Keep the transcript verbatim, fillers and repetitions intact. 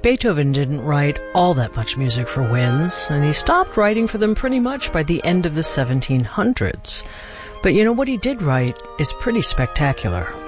Beethoven didn't write all that much music for winds, and he stopped writing for them pretty much by the end of the seventeen hundreds. But you know what he did write is pretty spectacular.